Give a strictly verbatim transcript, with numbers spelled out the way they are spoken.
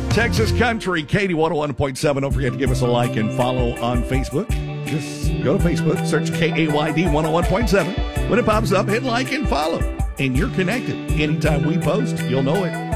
Texas Country, Katie one oh one point seven. Don't forget to give us a like and follow on Facebook. Just go to Facebook, search K A Y D one oh one point seven. When it pops up, hit like and follow. And you're connected. Anytime we post, you'll know it.